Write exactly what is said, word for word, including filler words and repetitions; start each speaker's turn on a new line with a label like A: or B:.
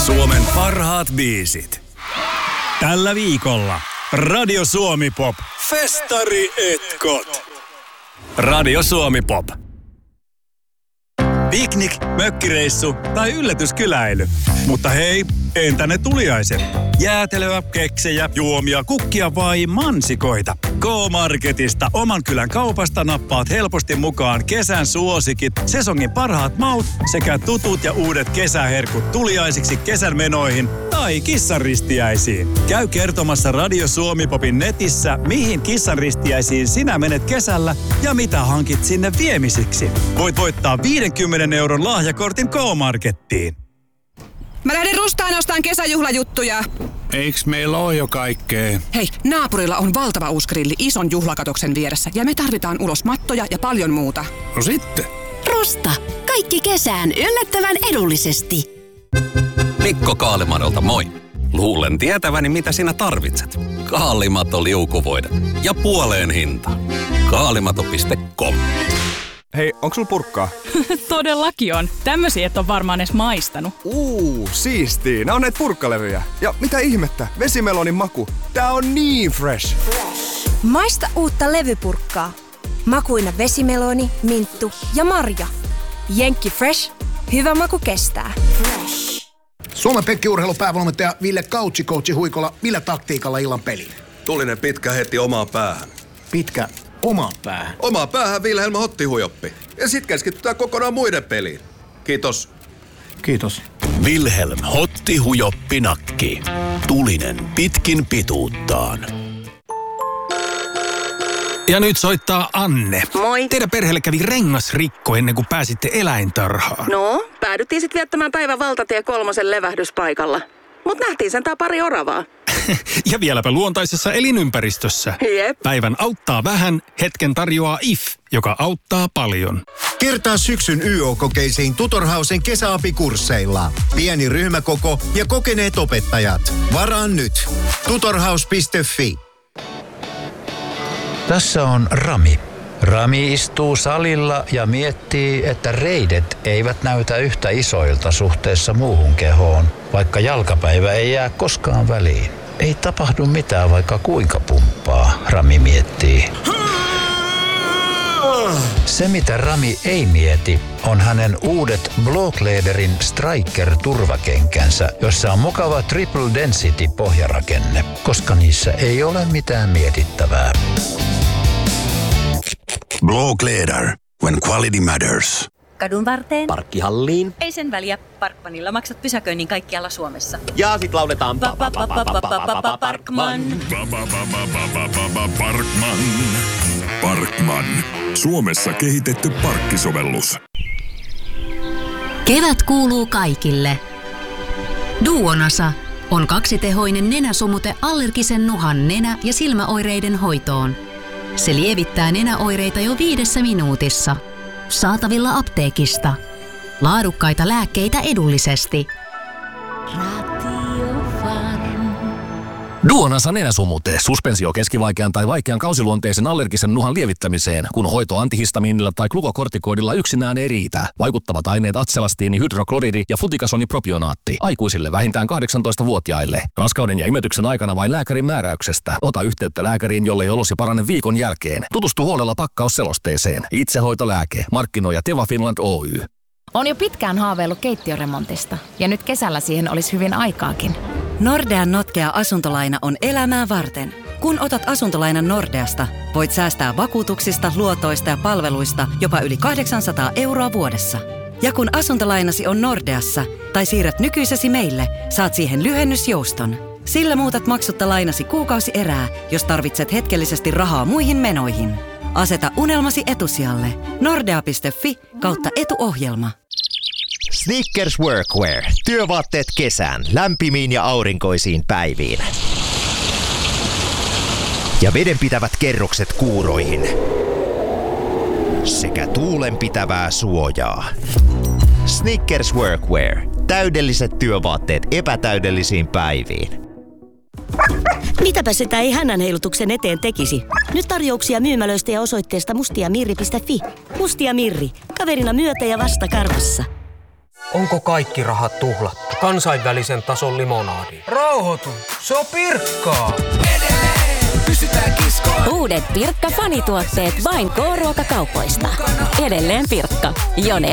A: Suomen parhaat biisit. Tällä viikolla Radio Suomi Pop. Festari etkot. Radio Suomi Pop. Piknik, mökkireissu tai yllätyskyläily. Mutta hei, entä ne tuliaiset? Jäätelöä, keksejä, juomia, kukkia vai mansikoita? K-Marketista oman kylän kaupasta nappaat helposti mukaan kesän suosikit, sesongin parhaat maut sekä tutut ja uudet kesäherkut tuliaisiksi kesän menoihin tai kissanristiäisiin. Käy kertomassa Radio Suomi Popin netissä, mihin kissanristiäisiin sinä menet kesällä ja mitä hankit sinne viemisiksi. Voit voittaa viidenkymmenen euron lahjakortin K-Markettiin.
B: Mä lähden Rustaan ostaan kesäjuhlajuttuja.
C: Eiks meillä oo jo kaikkea?
B: Hei, naapurilla on valtava uusi grilli ison juhlakatoksen vieressä ja me tarvitaan ulos mattoja ja paljon muuta.
C: No sitten.
D: Rusta. Kaikki kesään yllättävän edullisesti.
E: Mikko Kaalimadolta moi. Luulen tietäväni mitä sinä tarvitset. Kaalimato liukuvoide. Ja puoleen hinta. Kaalimato piste com.
F: Hei, onko sulla purkkaa?
G: Todellakin on. Tämmösiä et on varmaan edes maistanut.
F: Uuu, siistii. Nää on näitä purkkalevyjä. Ja mitä ihmettä? Vesimelonin maku. Tää on niin fresh.
H: Maista uutta levypurkkaa. Makuina vesimeloni, minttu ja marja. Jenkki Fresh. Hyvä maku kestää. Fresh.
I: Suomen pekkiurheilupäävalmentaja Ville Couchi Huikola. Millä taktiikalla illan peliin?
J: Tulinen pitkä heti omaan päähän.
I: Pitkä omaan päähän?
J: Omaan päähän Vilhelm Hottihujoppi. Ja sit keskitytään kokonaan muiden peliin. Kiitos.
I: Kiitos.
A: Vilhelm Hottihujoppi nakki. Tulinen pitkin pituuttaan.
C: Ja nyt soittaa Anne.
K: Moi.
C: Teidän perheelle kävi rengasrikko ennen kuin pääsitte eläintarhaan.
K: No, päädyttiin sitten viettämään päivän valtatie kolmosen levähdyspaikalla. Mut nähtiin sentään pari oravaa.
C: Ja vieläpä luontaisessa elinympäristössä.
K: Jep.
C: Päivän auttaa vähän, hetken tarjoaa I F, joka auttaa paljon.
L: Kertaa syksyn Y O-kokeisiin Tutorhausen kesäapikursseilla. Pieni ryhmäkoko ja kokeneet opettajat. Varaa nyt. tutorhaus piste fi.
M: Tässä on Rami. Rami istuu salilla ja miettii, että reidet eivät näytä yhtä isoilta suhteessa muuhun kehoon, vaikka jalkapäivä ei jää koskaan väliin. Ei tapahdu mitään, vaikka kuinka pumppaa, Rami miettii. Se, mitä Rami ei mieti, on hänen uudet Blocklederin Striker-turvakenkänsä, jossa on mukava Triple Density pohjarakenne, koska niissä ei ole mitään mietittävää.
A: Blockleder. When quality matters.
N: Kadun varteen.
O: Parkkihalliin.
N: Ei sen väliä. Parkmanilla maksat pysäköinnin kaikkialla Suomessa.
O: Ja sit lauletaan
N: Parkman.
P: Parkman. Parkman. Suomessa kehitetty parkkisovellus.
D: Kevät kuuluu kaikille. Duonasa on kaksitehoinen nenäsumute allergisen nuhan nenä- ja silmäoireiden hoitoon. Se lievittää nenäoireita jo viidessä minuutissa. Saatavilla apteekista. Laadukkaita lääkkeitä edullisesti.
Q: Duonasa nenäsumute. Suspensio keskivaikean tai vaikean kausiluonteisen allergisen nuhan lievittämiseen, kun hoito antihistamiinilla tai glukokortikoidilla yksinään ei riitä. Vaikuttavat aineet atselastiini, hydrokloridi ja flutikasonipropionaatti. Aikuisille vähintään kahdeksantoistavuotiaille. Raskauden ja imetyksen aikana vain lääkärin määräyksestä. Ota yhteyttä lääkäriin, jollei olosi parane viikon jälkeen. Tutustu huolella pakkausselosteeseen. Itsehoitolääke. Markkinoija Teva Finland Oy.
R: On jo pitkään haaveillut keittiöremontista ja nyt kesällä siihen olisi hyvin aikaakin.
S: Nordean notkea asuntolaina on elämää varten. Kun otat asuntolainan Nordeasta, voit säästää vakuutuksista, luotoista ja palveluista jopa yli kahdeksansataa euroa vuodessa. Ja kun asuntolainasi on Nordeassa tai siirrät nykyisesi meille, saat siihen lyhennysjouston. Sillä muutat maksutta lainasi kuukausi erää, jos tarvitset hetkellisesti rahaa muihin menoihin. Aseta unelmasi etusijalle. Nordea piste fi kautta etuohjelma.
T: Snickers Workwear. Työvaatteet kesään, lämpimiin ja aurinkoisiin päiviin. Ja vedenpitävät kerrokset kuuroihin. Sekä tuulenpitävää suojaa. Snickers Workwear. Täydelliset työvaatteet epätäydellisiin päiviin.
U: Mitäpä sitä ei hännänheilutuksen eteen tekisi? Nyt tarjouksia myymälöistä ja osoitteesta mustiamirri piste fi. Mustia Mirri. Kaverina myötä ja vasta karvassa.
V: Onko kaikki rahat tuhlattu?
O: kansainvälisen tason limonadi. Rauhoitu, se on Pirkkaa.
V: Uudet Pirkka-fanituotteet vain K-ruokakaupoista. Edelleen Pirkka. Jo